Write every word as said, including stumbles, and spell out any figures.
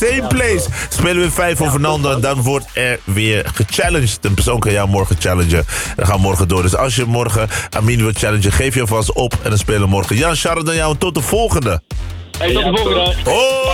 Same place. Spelen we vijf over Nando en dan wordt er weer gechallenged. Een persoon kan jou morgen challengen. Dan gaan we morgen door. Dus als je morgen Amin wilt challengen, geef je alvast op. En dan spelen we morgen. Jan, shout-out naar jou en tot de volgende. Hey, tot de volgende. Hoi.